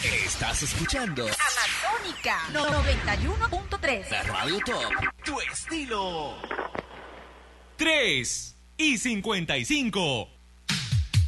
Estás escuchando Amatónica 91.3. la Radio Top, tu estilo. 3:55.